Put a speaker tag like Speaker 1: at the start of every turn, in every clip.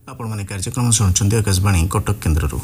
Speaker 1: आपण माने कार्यक्रम सुनुचंदी आकाशवाणी कटक केन्द्ररू।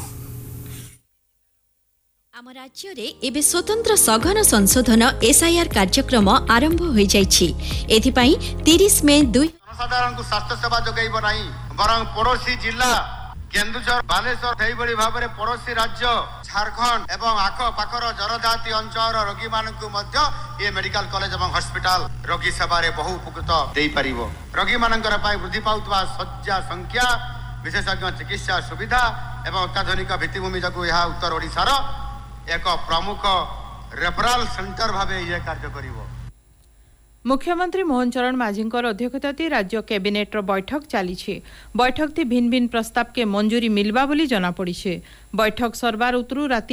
Speaker 2: आम राज्य रे एबे स्वतंत्र सघन संशोधन एसआईआर कार्यक्रम आरंभ हो जाइछि। एथि पई 30 मे 2
Speaker 3: जनसाधारण को स्वास्थ्य सेवा जोगाइब नाही बरं पड़ोसी जिला केन्दुझर बालेश्वर एइबडी भाबरे पड़ोसी राज्य झारखंड एवं आख पाखर जनजाति अंचल रोगी मानकु मध्य ये मेडिकल कॉलेज एवं हॉस्पिटल रोगी सेवा रे बहु उपकृत देई परिबो। रोगी मानकर पाई वृद्धि पाउतबा शଯ୍ୟା संख्या विशेषज्ञ चिकित्सा सुविधा एवं अत्याधुनिक भित्तिभूमि जकु यह उत्तर ओडिसा रो एक प्रमुख रेफरल सेंटर भाबे ये कार्य करिवो।
Speaker 4: मुख्यमंत्री मोहन चरण माझींकर अध्यक्षताती राज्य कैबिनेट रो बैठक चली। बैठक थी भिन्न भिन्न प्रस्ताव के मंजूरी मिलवा बोली जना पड़ी। बैठक सरबार उतरू राति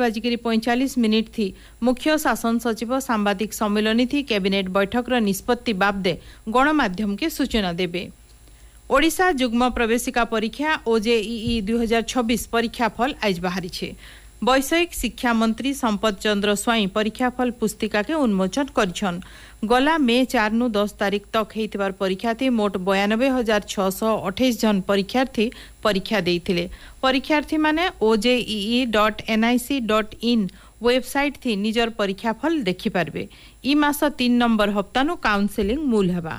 Speaker 4: 8:45 थी मुख्य शासन सचिव सांबादिक सम्मेलनी थी कैबिनेट बैठक रो निष्पत्ति बाबदे गणमाध्यम के सूचना देबे। ओडिशा जुग्म प्रवेशिका परीक्षा ओजेईई 2026 परीक्षा फल आज बाहरी। वैषयिक शिक्षा मंत्री संपत चंद्र स्वाई परीक्षाफल पुस्तिका के उन्मोचन करिछन। गला मे 4 नु 10 तारीख तक हेतिबार परीक्षा थी मोट 92,628 जन परीक्षार्थी परीक्षा देइथिले। परीक्षार्थी माने ojeee.nic.in वेबसाइट थी निजर परीक्षाफल देखि पारबे। ई मास 3 नंबर हप्ता नु काउंसलिंग मूल हेबा।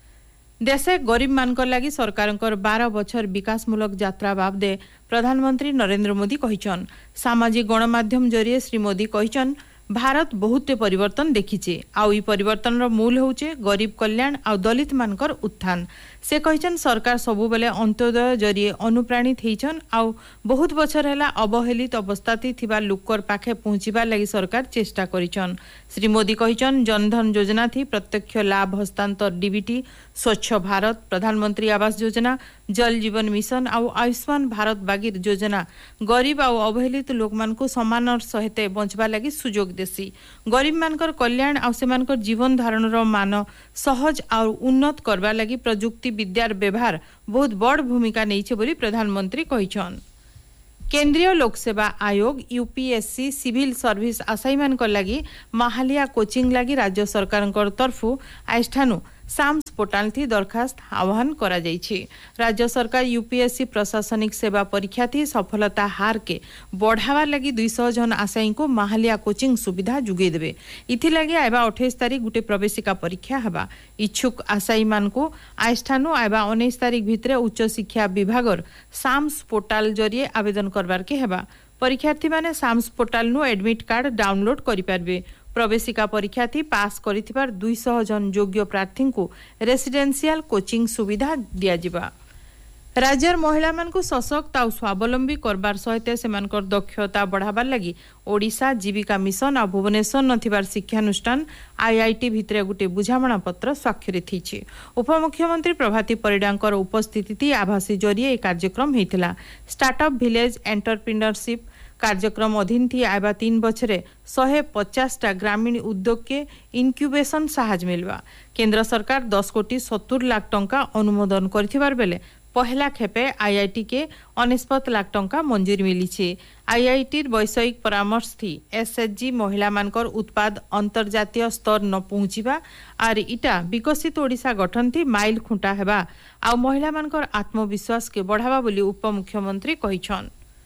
Speaker 4: देशे गरीब मानकर लगी सरकारंकर 12 बछर विकासमूलक यात्रा बाबदे प्रधानमंत्री नरेंद्र मोदी कहिछन। सामाजिक गणमाध्यम जरिए श्री मोदी कहिछन भारत बहुत परिवर्तन देखिचे आउ ई परिवर्तन रो मूल होचे गरीब कल्याण आ दलित मानकर उत्थान। से कहिछन सरकार सबु बेले अंत्योदय जरिए अनुप्राणित हेछन आउ बहुत बछर हैला अवहेलित अवस्थाती थिबा लोकर पाखे पहुंचीबा लागि सरकार चेष्टा करिछन। श्री मोदी कहिछन जनधन योजना थी प्रत्यक्ष लाभ हस्तांतर डीबीटी, स्वच्छ भारत, प्रधानमंत्री आवास योजना, जल जीवन मिशन आउ आयुष्मान भारत बागिर योजना गरीब आउ अवहेलित लोक मानकु समान सहित बंचबा लागि सुजोग देसी। गरीब मानकर कल्याण आउ सेमानकर जीवन धारण रो मान सहज आउ उन्नत करबा लागि प्रजुक्ति विद्यार व्यवहार बहुत बड़ भूमिका नैछे बोली प्रधानमंत्री कहिछन। केंद्रीय लोक सेवा आयोग यूपीएससी सिविल सर्विस आसाईमान लगी माहालिया कोचिंग लगी राज्य सरकार तरफु आइठानु साम्स पोर्टाल थी दरखास्त आह्वान करा जाइछि। राज्य सरकार यूपीएससी प्रशासनिक सेवा परीक्षा थी सफलता हार के बढ़ावा लगी 200 जन आशायी को माहालिया कोचिंग सुविधा जुगे देबे। इथि लगी आइबा 28 तारीख गुटे प्रवेशिका परीक्षा हबा। इच्छुक आशायी मान को आइठानु आइबा 19 तारीख भितरे उच्च शिक्षा विभागर साम्स पोर्टाल जरिए आवेदन करबार के हेबा। परीक्षार्थी माने साम्स पोर्टाल नु एडमिट कार्ड डाउनलोड करि पारबे। प्रवेशिका परीक्षा थी पास करिथिबार 200 जन योग्य प्रार्थी को रेसिडेंशियल कोचिंग सुविधा दिया जिबा। राज्यर महिला मान को सशक्त आ स्वावलंबी करबार सहित सेमानकर दक्षता बढ़ाबार लगी ओडिशा जीविका मिशन आ भुवनेश्वर नथिबार शिक्षानुष्ठान आईआईटी भितरे गुटे बुझामणा पत्र स्वाक्षरित हिछि। उपमुख्यमंत्री प्रभाती परिडांकर उपस्थिति थी आभासी जरिए कार्यक्रम हेतिला। स्टार्टअप विलेज एंटरप्रेन्योरशिप कार्यक्रम अधीन थी आइबा 3 बछरे 150 ग्रामीण उद्योग के इनक्यूबेशन साहाय्य मिलवा। केंद्र सरकार 10 कोटी 70 लाख टंका अनुमोदन करथिबार बेले पहला खेपे आईआईटी के 69 लाख टंका मंजूरी मिली। आईआईटी वैषयिक परामर्श थी एसएचजी महिला मानकर उत्पाद अंतर्जातीय स्तर न पहुंचीबा आर इटा विकसित ओडिशा गठन थी माइल खुंटा हेबा आ महिला मानकर आत्मविश्वास के बढ़ावा बोली उपमुख्यमंत्री कहिछन।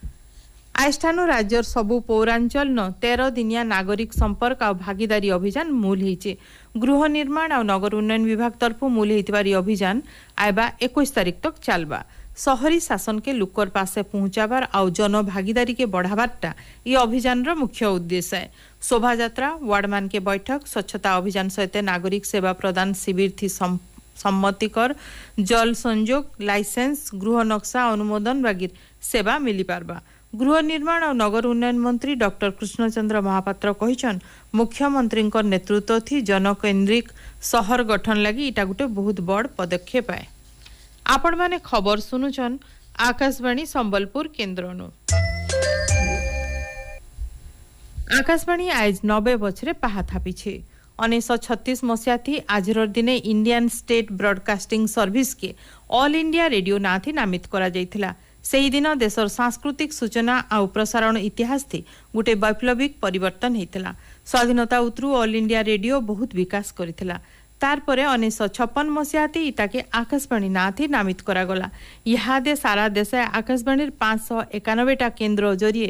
Speaker 4: आइठानु राज्यर सबु पौरांचल न 13 दिनिया नागरिक संपर्क आ भागीदारी अभियान मूल होइचे। गृह निर्माण आ नगर उन्नयन विभाग तरफु मूल होइतबारी अभियान आइबा 21 तारीख तक चलबा। शहरी शासन के लुकर पासे पहुंचाबार आ जन भागीदारी के बढ़ाबारटा ये अभियान रो मुख्य उद्देश्य है। शोभा यात्रा, वार्डमान के बैठक, स्वच्छता अभियान सहित नागरिक सेवा प्रदान शिविर थी सम्मति कर, जल संजोग, लाइसेंस, गृह नक्शा अनुमोदन बागिर सेवा मिली पारबा। गृह निर्माण और नगर उन्नयन मंत्री डॉक्टर कृष्णचंद्र महापात्र कहिछन मुख्यमंत्री नेतृत्व थी जनकेंद्रिक शहर गठन लगी इटा गुटे बहुत बड़ पदक्षेप है। आपण माने खबर सुनुचन आकाशवाणी संबलपुर केन्द्रनु। आकाशवाणी आज 90 बछरे पाहा थापिछे। 1936 मसिया थी आजर दिने इंडियन स्टेट ब्रॉडकास्टिंग सर्विस के ऑल इंडिया रेडियो ना थी नामित करा जायथिला। सेही दिन देशर सांस्कृतिक सूचना आउ प्रसारण इतिहास थी गुटे वैप्लविक परिवर्तन हेतिला। स्वाधीनता उतरू ऑल इंडिया रेडियो बहुत विकास करिथिला। तार परे 1956 मसीहा थी इताके आकाशवाणी ना थी नामित करागला। इहादे सारा देश आकाशवाणी 591 केन्द्र जरिए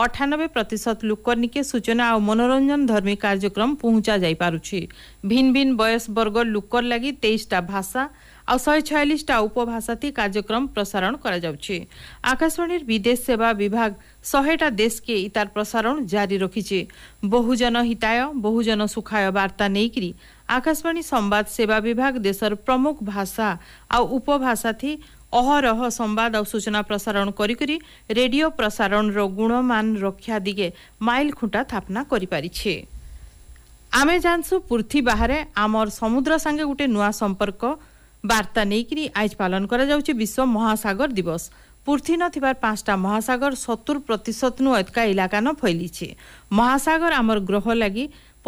Speaker 4: 98% लोकनिके सूचना और मनोरंजन धर्मी कार्यक्रम पहुंचा जाई पारुछि। भिन्न भिन्न बयस वर्ग लोकर लगी 23टा भाषा और 146टा उपभाषा थी कार्यक्रम प्रसारण करा जाउछि। आकाशवाणी विदेश सेवा विभाग 100टा देश के इतार प्रसारण जारी रखिछि। बहुजन हिताय बहुजन सुखाय वार्ता नेकरी आकाशवाणी संवाद सेवा विभाग देशर प्रमुख भाषा और उपभाषा थी अहरह संवाद और सूचना प्रसारण करी रेडियो प्रसारण रो गुणमान रक्षा दिगे माइल खुंटा स्थापना करि पारिछे। आमे जानसु पृथ्वी बाहरे आमर समुद्र संगे गुटे नुआ संपर्क वार्ता नेकरी आज पालन करा जाउछि विश्व महासागर दिवस। पृथ्वी न थिबार 5टा महासागर 70% नु एतका इलाका न फैलीछे। महासागर आमर ग्रह लगी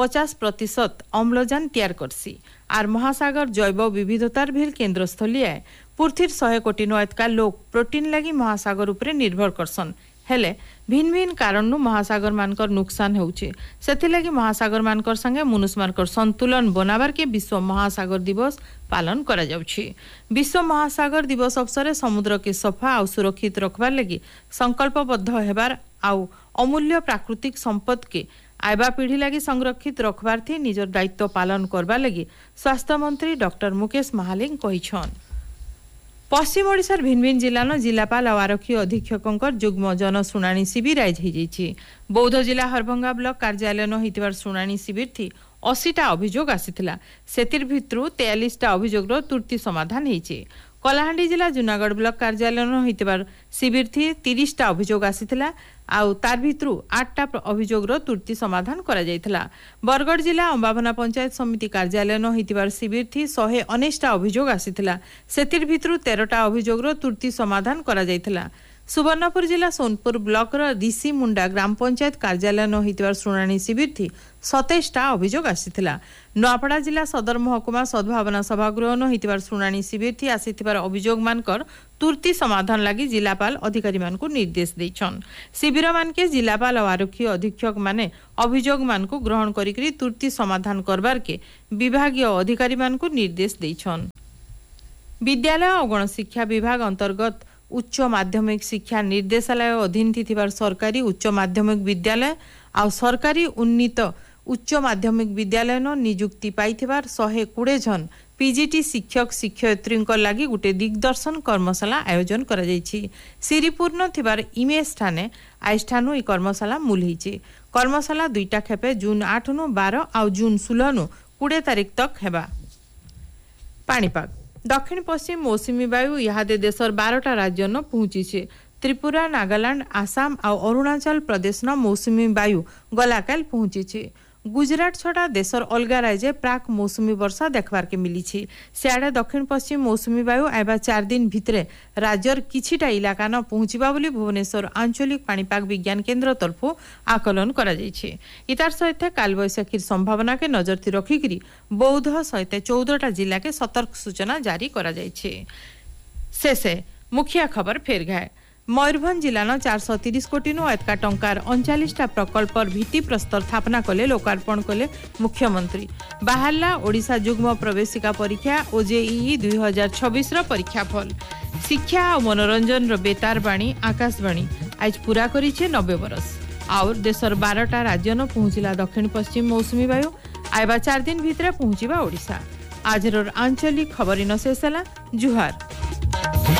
Speaker 4: 50% अम्लजान तैयार करसी आर महासागर जैव विविधतार भेल केन्द्रस्थली है। पृथ्वीर 100 कोटी नु एतका लोग प्रोटीन लगी महासागर उपरे निर्भर करसन। हेले भिन्न भिन्न कारण नु महासागर मानकर नुकसान होउछे। सेति लगी महासागर मानकर संगे मनुष्य मानकर संतुलन बनाबार के विश्व महासागर दिवस पालन करा जाउछि। विश्व महासागर दिवस अवसर समुद्र के सफा और सुरक्षित रखबार लगी संकल्पबद्ध हेबार आउ अमूल्य प्राकृतिक संपद के आयबा पीढ़ी लगी संरक्षित रखबार थी निजर दायित्व पालन करबा लगी स्वास्थ्य मंत्री डॉक्टर मुकेश महालिंग कहिछन। पश्चिम ओडिशार भिन्न भिन्न जिला न जिलापाल और आरक्षी अधीक्षक जुग्म जन शुणाणी शिविर आज हो। बौद्ध जिला हरभंगा ब्लॉक कार्यालय न होइतिबार शुणाणी शिविर थी 80टा अभियोग आसीथिला। सेतिर भितरु 43टा अभियोगरो तुर्ती समाधान हेइचे। कलाहांडी जिला जूनागढ़ ब्लॉक कार्यालय न होइतिबार शिविर थी 30टा अभियोग आसीथिला आउ तार भितरु 8टा अभियोगरो तुर्ती समाधान करा जायथिला। बरगढ़ जिला अंबाभना पंचायत समिति कार्यालय न होइतिबार शिविर थी 119टा अभियोग आसीथिला। सेतिर भितरु 13टा अभियोगरो तुर्ती समाधान करा जायथिला। सुवर्णपुर जिला सोनपुर ब्लॉक ऋषि मुंडा ग्राम पंचायत कार्यालय न होइतिबार शुणाणी शिविर थी 27टा अभियोग आसीथिला। नोआपड़ा जिला सदर महकुमा सद्भावना सभागृह न होइतिबार शुणाणी शिविर थी आसीथिबार अभियोग मानकर तुर्ती समाधान लगी जिलापाल अधिकारी मानकु निर्देश दैछन। शिविर मानके जिलापाल और आरक्षी अधीक्षक माने अभियोग मानकु ग्रहण करिकरी तुर्ती समाधान करबार के विभागीय अधिकारी मानकु निर्देश दैछन। विद्यालय और गणशिक्षा विभाग अंतर्गत उच्च माध्यमिक शिक्षा निर्देशालय अधीन थिबार सरकारी उच्च माध्यमिक विद्यालय और सरकारी उन्नीत उच्च माध्यमिक विद्यालय न नियुक्ति पाइथिबार 120 जन पीजीटी शिक्षक शिक्षयित्री लगी गुटे दिग्दर्शन कर्मशाला आयोजन करा जायछि। सिरिपुर न थिबार इमेज ठाने आज ठानु ई कर्मशाला मूल होइछि। कर्मशाला 2टा खेपे जून 8 नु 12 और जून 16 नु 20 तारीख तक हेबा। पाणीपाग दक्षिण पश्चिम मौसुमी वायु इहादे देशर 12टा राज्य न पहुंची। त्रिपुरा नागालैंड आसाम और अरुणाचल प्रदेश न मौसुमी वायु गलाकाल पहुंची। गुजरात छड़ा देशर अलगा राज्य प्राक मौसुमी वर्षा देखबार के मिली। सियाड़े दक्षिण पश्चिम मौसुमी वायु आइबा 4 दिन भितरे राज्यर किछिटा इलाका न पहुंचीबा बोली भुवनेश्वर आंचलिक पाणीपाग विज्ञान केन्द्र तरफु आकलन करा जायछि। इतार सहित कालबैशाखीर संभावना के नजर थी रखिकरी बौद्ध सहित 14टा जिला के सतर्क सूचना जारी करा जायछि। शेषे मुखिया खबर फेर गाए। मयूरभंज जिला 430 कोटी नु एतका टंकार 39टा प्रकल्पर भित्ति प्रस्तर स्थापना कले लोकार्पण कले मुख्यमंत्री। बाहरला ओडिशा जुग्म प्रवेशिका परीक्षा ओजेईई 2026 रो परीक्षा फल। शिक्षा और मनोरंजन रो बेतार बाणी आकाशवाणी आज पूरा करिछे 90 बरस। और देशर 12टा राज्य न पहुंचिला दक्षिण पश्चिम मौसुमी वायु आइबा 4 दिन भितरे पहुंचीबा ओडिशा। आज आंचलिक खबरिन शेष होला। जुहार।